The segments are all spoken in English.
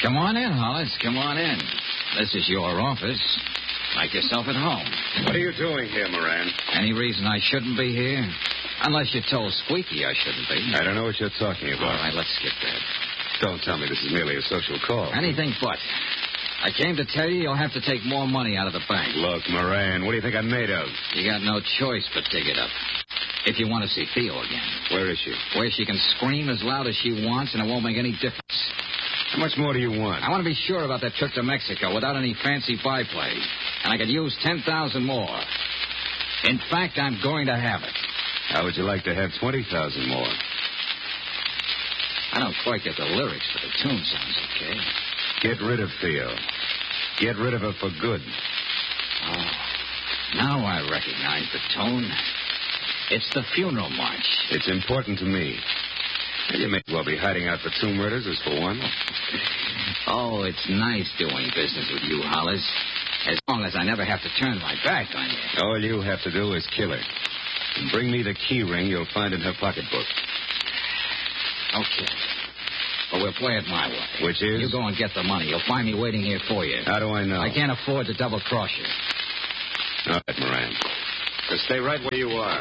Come on in, Hollis. Come on in. This is your office. Make yourself at home. What are you doing here, Moran? Any reason I shouldn't be here? Unless you told Squeaky I shouldn't be. I don't know what you're talking about. All right, let's skip that. Don't tell me this is merely a social call. Anything but. I came to tell you you'll have to take more money out of the bank. Look, Moran, what do you think I'm made of? You got no choice but dig it up. If you want to see Theo again. Where is she? Where she can scream as loud as she wants and it won't make any difference. How much more do you want? I want to be sure about that trip to Mexico without any fancy byplay. And I could use 10,000 more. In fact, I'm going to have it. How would you like to have 20,000 more? I don't quite get the lyrics, but the tune sounds okay. Get rid of Theo. Get rid of her for good. Oh, now I recognize the tone. It's the funeral march. It's important to me. You may well be hiding out for 2 murders as for one. Oh, it's nice doing business with you, Hollis. As long as I never have to turn my back on you. All you have to do is kill her. And bring me the key ring you'll find in her pocketbook. Okay. But we'll play it my way. Which is? You go and get the money. You'll find me waiting here for you. How do I know? I can't afford to double-cross you. All right, Moran. Just stay right where you are.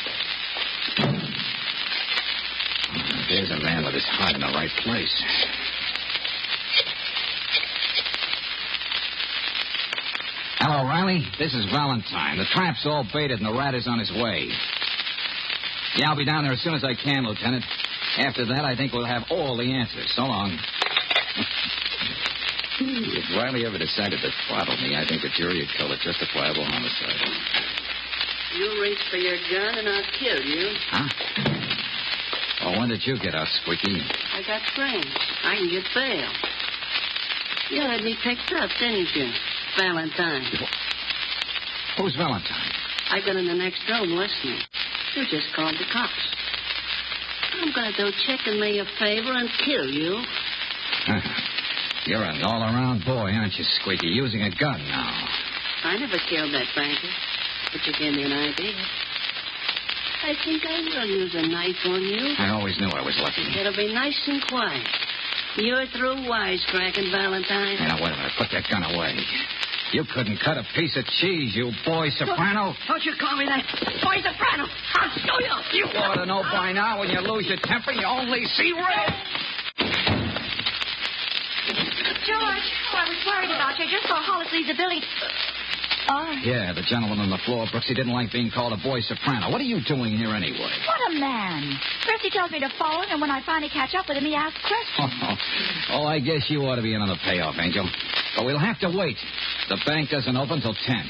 There's a man with his heart in the right place. Hello, Riley. This is Valentine. The trap's all baited and the rat is on his way. Yeah, I'll be down there as soon as I can, Lieutenant. After that, I think we'll have all the answers. So long. If Riley ever decided to throttle me, I think the jury would call it justifiable homicide. You reach for your gun and I'll kill you. Huh? Well, when did you get out, Squeaky? I got friends. I can get bail. You had me picked up, didn't you? Valentine. Who's Valentine? I got in the next room listening. You just called the cops. I'm going to do Chicken me a favor and kill you. You're an all-around boy, aren't you, Squeaky? Using a gun now. I never killed that banker, but you gave me an idea. I think I will use a knife on you. I always knew I was lucky. It'll be nice and quiet. You're through wisecracking, Valentine. Now, wait a minute. Put that gun away. You couldn't cut a piece of cheese, you boy soprano. Don't you call me that. Boy soprano. I'll show you. You ought to know by now when you lose your temper, you only see red. George, I was worried about you. I just saw Hollis leave the building. Oh. Yeah, the gentleman on the floor, Brooksy, didn't like being called a boy soprano. What are you doing here anyway? What a man. First he tells me to follow him, and when I finally catch up with him, he asks questions. Oh, I guess you ought to be in on the payoff, Angel. But we'll have to wait. The bank doesn't open till 10.